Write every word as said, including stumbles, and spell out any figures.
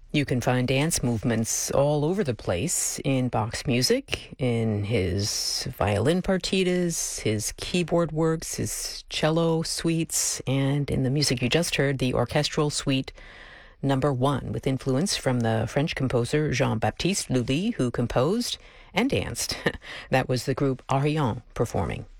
You can find dance movements all over the place in Bach's music, in his violin partitas, his keyboard works, his cello suites, and in the music you just heard, the orchestral suite number one, with influence from the French composer Jean-Baptiste Lully, who composed and danced. That was the group Ariane performing.